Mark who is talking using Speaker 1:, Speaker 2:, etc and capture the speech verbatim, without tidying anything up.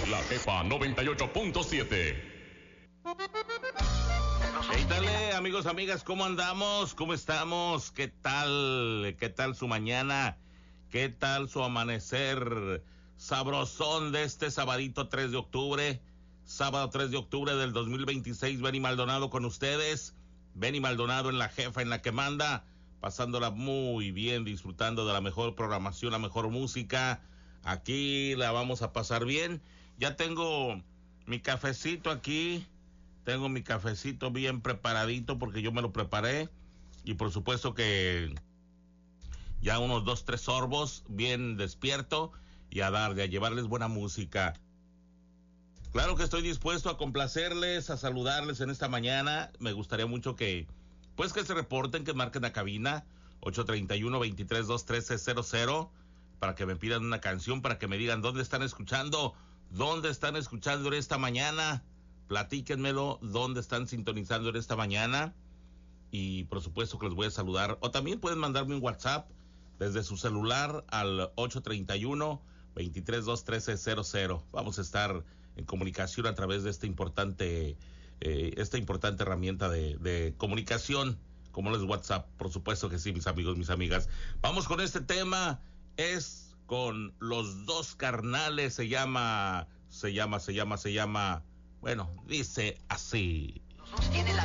Speaker 1: La Jefa noventa y ocho punto siete.
Speaker 2: ¿Qué tal, amigos, amigas? ¿Cómo andamos? ¿Cómo estamos? ¿Qué tal? ¿Qué tal su mañana? ¿Qué tal su amanecer sabrosón de este sabadito tres de octubre? Sábado tres de octubre del dos mil veintiséis. Benny Maldonado con ustedes. Benny Maldonado en La Jefa, en la que manda, pasándola muy bien, disfrutando de la mejor programación, la mejor música. Aquí la vamos a pasar bien. Ya tengo mi cafecito aquí. Tengo mi cafecito bien preparadito porque yo me lo preparé. Y por supuesto que ya unos dos, tres sorbos, bien despierto. Y a darle, a llevarles buena música. Claro que estoy dispuesto a complacerles, a saludarles en esta mañana. Me gustaría mucho que, pues que se reporten, que marquen la cabina ocho treinta y uno, veintitrés, dos, trece, cero cero para que me pidan una canción, para que me digan dónde están escuchando, dónde están escuchando en esta mañana. Platíquenmelo, dónde están sintonizando en esta mañana. Y por supuesto que les voy a saludar. O también pueden mandarme un WhatsApp desde su celular al ocho treinta y uno, veintitrés, dos, trece, cero cero. Vamos a estar en comunicación a través de esta importante, eh, esta importante herramienta de, de comunicación, como es WhatsApp. Por supuesto que sí, mis amigos, mis amigas. Vamos con este tema. Es con Los Dos Carnales. Se llama, se llama, se llama, se llama. Bueno, dice así.
Speaker 3: Tiene la